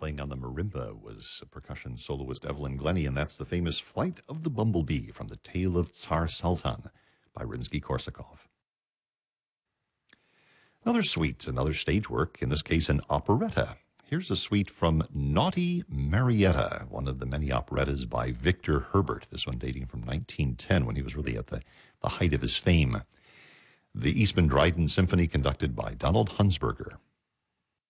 Playing on the marimba was percussion soloist Evelyn Glennie, and that's the famous Flight of the Bumblebee from The Tale of Tsar Sultan by Rimsky-Korsakov. Another suite, another stage work, in this case an operetta. Here's a suite from Naughty Marietta, one of the many operettas by Victor Herbert, this one dating from 1910 when he was really at the height of his fame. The Eastman Dryden Symphony conducted by Donald Hunsberger.